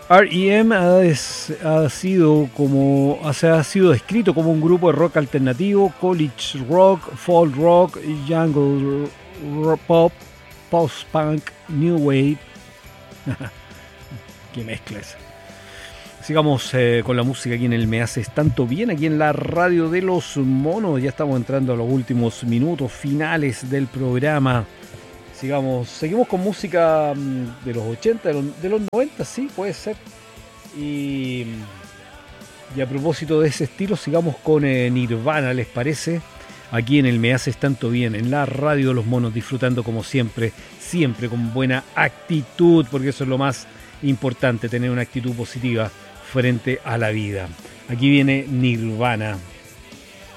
R.E.M. ha sido descrito como un grupo de rock alternativo, college rock, folk rock, jungle pop, post-punk, new wave. Qué mezcla esa. Sigamos con la música aquí en el Me Haces Tanto Bien, aquí en la radio de los monos. Ya estamos entrando a los últimos minutos finales del programa. Seguimos con música de los 80, de los 90, sí, puede ser. Y a propósito de ese estilo, sigamos con Nirvana, ¿les parece? Aquí en el Me Haces Tanto Bien, en la radio de los monos, disfrutando como siempre con buena actitud, porque eso es lo más importante, tener una actitud positiva frente a la vida. Aquí viene Nirvana.